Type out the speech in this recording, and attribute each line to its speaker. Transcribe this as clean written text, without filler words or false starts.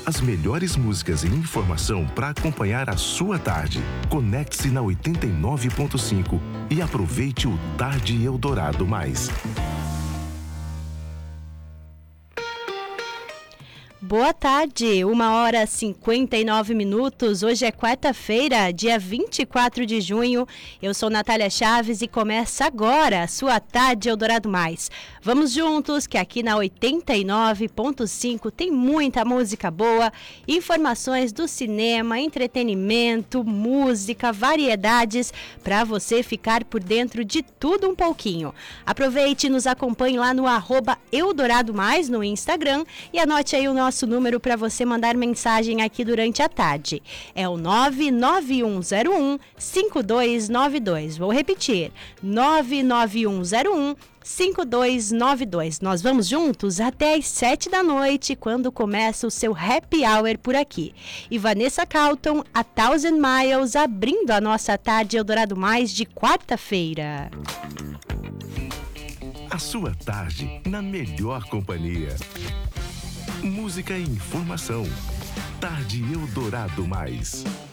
Speaker 1: As melhores músicas e informação para acompanhar a sua tarde. Conecte-se na 89.5 e aproveite o Tarde Eldorado Mais.
Speaker 2: Boa tarde, 1h59. Hoje é quarta-feira, dia 24 de junho. Eu sou Natália Chaves e começa agora a sua Tarde Eldorado Mais. Vamos juntos, que aqui na 89.5 tem muita música boa, informações do cinema, entretenimento, música, variedades, para você ficar por dentro de tudo um pouquinho. Aproveite e nos acompanhe lá no @Eldorado Mais no Instagram e anote aí o nosso número para você mandar mensagem aqui durante a tarde. É o 99101-5292. Vou repetir, 99101-5292. Nós vamos juntos até às 7 da noite, quando começa o seu Happy Hour por aqui. E Vanessa Carlton, A Thousand Miles, abrindo a nossa Tarde Eldorado Mais de quarta-feira.
Speaker 1: A sua tarde na melhor companhia. Música e informação. Tarde Eldorado Mais.